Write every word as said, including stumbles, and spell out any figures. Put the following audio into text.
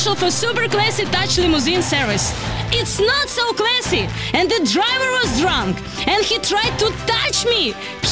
commercial for super classy touch limousine service. It's not so classy, and the driver was drunk, and he tried to touch me.